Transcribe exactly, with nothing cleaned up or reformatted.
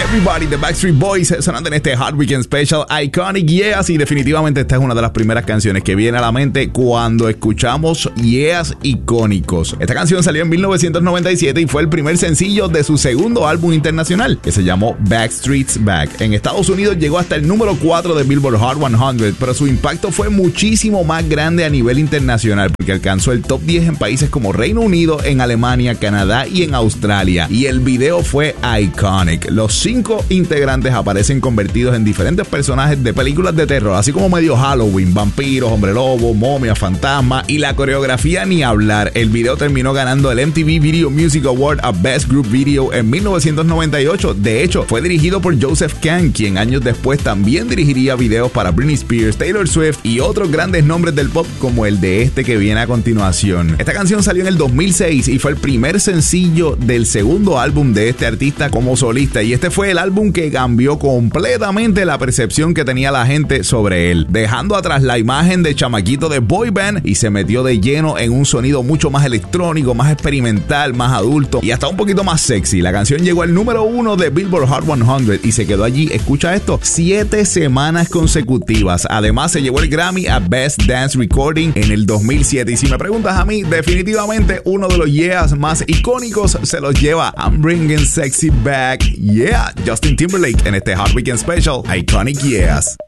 Everybody, the Backstreet Boys, sonando en este Hot Weekend Special, Iconic Yeahs. Y definitivamente esta es una de las primeras canciones que viene a la mente cuando escuchamos Yeahs icónicos. Esta canción salió en mil novecientos noventa y siete y fue el primer sencillo de su segundo álbum internacional, que se llamó Backstreet's Back. En Estados Unidos llegó hasta el número cuatro de Billboard Hot cien, pero su impacto fue muchísimo más grande a nivel internacional, porque alcanzó el top diez en países como Reino Unido, en Alemania, Canadá y en Australia. Y el video fue iconic. Los cinco integrantes aparecen convertidos en diferentes personajes de películas de terror, así como medio Halloween, vampiros, hombre lobo, momia, fantasma, y la coreografía ni hablar. El video terminó ganando el M T V Video Music Award a Best Group Video en mil novecientos noventa y ocho. De hecho, fue dirigido por Joseph Kahn, quien años después también dirigiría videos para Britney Spears, Taylor Swift y otros grandes nombres del pop como el de este que viene a continuación. Esta canción salió en el dos mil seis y fue el primer sencillo del segundo álbum de este artista como solista, y este fue el álbum que cambió completamente la percepción que tenía la gente sobre él, dejando atrás la imagen de chamaquito de boy band y se metió de lleno en un sonido mucho más electrónico, más experimental, más adulto y hasta un poquito más sexy. La canción llegó al número uno de Billboard Hot cien y se quedó allí, escucha esto, siete semanas consecutivas. Además se llevó el Grammy a Best Dance Recording en el dos mil siete, y si me preguntas a mí, definitivamente uno de los yeahs más icónicos se los lleva I'm Bringing Sexy Back. Yeah, Justin Timberlake en este Hot Weekend Special, Iconic Yeahs.